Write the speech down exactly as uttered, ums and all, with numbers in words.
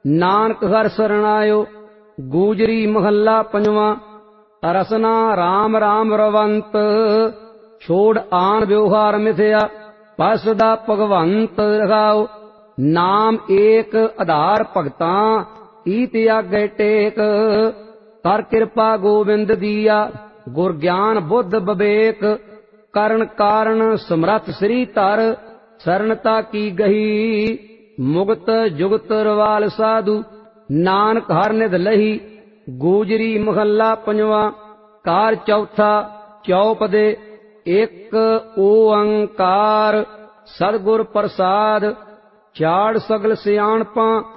नानक हर शरण आयो। गूजरी महला पंजवा। रसना राम राम रवंत, छोड़ आन व्यवहार मिथया। पसदा भगवंत रखाओ, नाम एक आधार भगतां, ईत आगे टेक। कर कृपा गोविंद दिया, गुर ज्ञान बुद्ध विवेक। करण कारण समरथ श्री धर, शरणता की गही। मुगत जुगत रवाल साधु, नानक हर निध लही। गूजरी महला पंजवा। कार चौथा चौपदे। एक ओंकार सतगुर प्रसाद, चाड़ सगल सियाणपां।